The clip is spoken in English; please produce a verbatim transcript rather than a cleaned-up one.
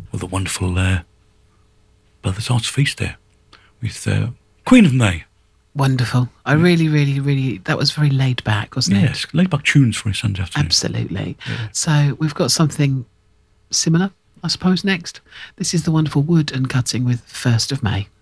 Well, the wonderful uh, Brothers Arts Feast there with uh, Queen of May. Wonderful. I really, really, really, that was very laid back, wasn't it? Yes, laid back tunes for a Sunday afternoon. Absolutely. Yeah. So we've got something similar, I suppose, next. This is the wonderful Wood and Cutting with first of May.